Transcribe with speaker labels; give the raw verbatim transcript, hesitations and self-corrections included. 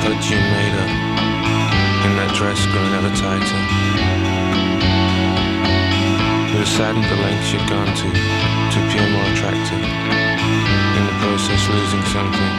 Speaker 1: But you made her in that dress growing ever tighter. It was saddened the lengths you'd gone to to appear more attractive, in the process losing something